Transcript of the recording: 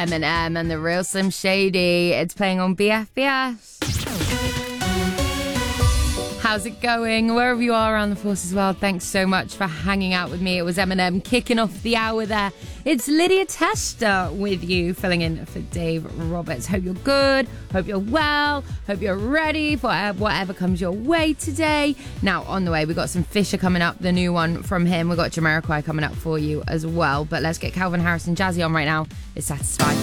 Eminem and the Real Slim Shady. It's playing on BFBS. How's it going? Wherever you are around the Forces world, thanks so much for hanging out with me. It was Eminem kicking off the hour there. It's Lydia Testa with you, filling in for Dave Roberts. Hope you're good. Hope you're well. Hope you're ready for whatever comes your way today. Now, on the way, we've got some Fisher coming up, the new one from him. We've got Jamiroquai coming up for you as well. But let's get Calvin Harris and Jazzy on right now. It's Satisfied.